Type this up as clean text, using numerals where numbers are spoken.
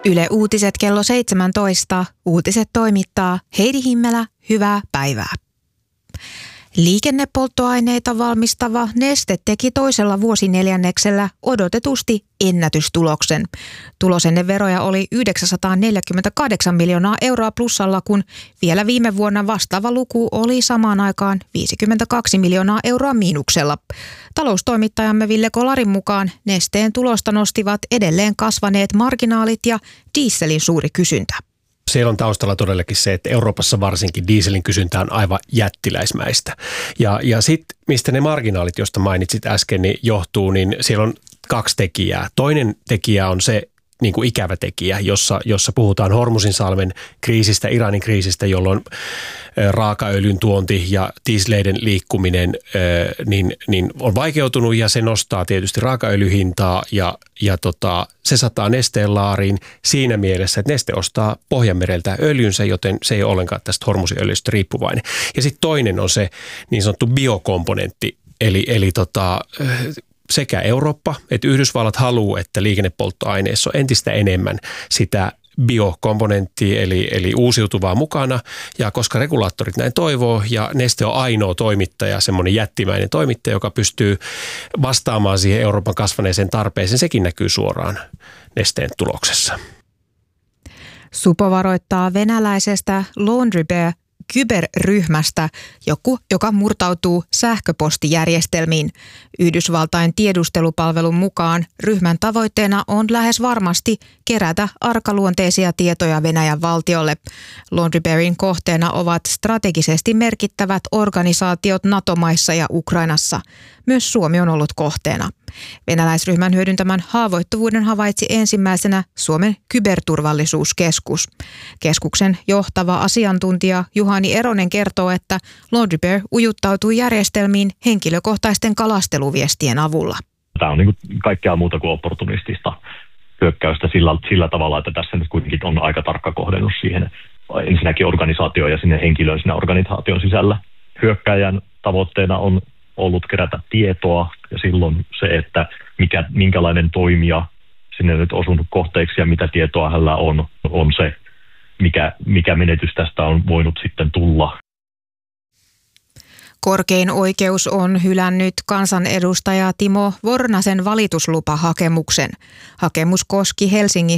Yle Uutiset kello 17. Uutiset toimittaa Heidi Himmelä. Hyvää päivää. Liikennepolttoaineita valmistava Neste teki toisella vuosineljänneksellä odotetusti ennätystuloksen. Tulos ennen veroja oli 948 miljoonaa euroa plussalla, kun vielä viime vuonna vastaava luku oli samaan aikaan 52 miljoonaa euroa miinuksella. Taloustoimittajamme Ville Kolarin mukaan Nesteen tulosta nostivat edelleen kasvaneet marginaalit ja dieselin suuri kysyntä. Siellä on taustalla todellakin se, että Euroopassa varsinkin dieselin kysyntä on aivan jättiläismäistä. Ja sitten mistä ne marginaalit, joista mainitsit äsken, niin johtuu, niin siellä on kaksi tekijää. Toinen tekijä on se niin kuin ikävä tekijä, jossa puhutaan Hormuzinsalmen kriisistä, Iranin kriisistä, jolloin raakaöljyn tuonti ja dieseleiden liikkuminen niin on vaikeutunut ja se nostaa tietysti raakaöljyhintaa ja se sataa Nesteen laariin siinä mielessä, että Neste ostaa Pohjanmereltä öljynsä, joten se ei ole ollenkaan tästä Hormuzinöljystä riippuvainen. Ja sitten toinen on se niin sanottu biokomponentti, eli sekä Eurooppa että Yhdysvallat haluaa, että liikennepolttoaineissa on entistä enemmän sitä biokomponenttia eli uusiutuvaa mukana. Ja koska regulaattorit näin toivoo ja Neste on ainoa toimittaja, semmoinen jättimäinen toimittaja, joka pystyy vastaamaan siihen Euroopan kasvaneeseen tarpeeseen, sekin näkyy suoraan Nesteen tuloksessa. Supo varoittaa venäläisestä Laundry Bear kyberryhmästä, joka murtautuu sähköpostijärjestelmiin. Yhdysvaltain tiedustelupalvelun mukaan ryhmän tavoitteena on lähes varmasti kerätä arkaluonteisia tietoja Venäjän valtiolle. Laundry Bearin kohteena ovat strategisesti merkittävät organisaatiot NATO-maissa ja Ukrainassa. Myös Suomi on ollut kohteena. Venäläisryhmän hyödyntämän haavoittuvuuden havaitsi ensimmäisenä Suomen kyberturvallisuuskeskus. Keskuksen johtava asiantuntija Juhani Eronen kertoo, että Laundry Bear ujuttautuu järjestelmiin henkilökohtaisten kalasteluviestien avulla. Tämä on niin kuin kaikkea muuta kuin opportunistista hyökkäystä sillä tavalla, että tässä nyt kuitenkin on aika tarkka kohdennus siihen ensinnäkin organisaatioon ja sinne henkilöön siinä organisaation sisällä. Hyökkäjän tavoitteena on ollut kerätä tietoa ja silloin se, että minkälainen toimija sinne nyt osunut kohteeksi ja mitä tietoa hänellä on se, mikä menetys tästä on voinut sitten tulla. Korkein oikeus on hylännyt kansanedustaja Timo Vornasen valituslupahakemuksen. Hakemus koski Helsingin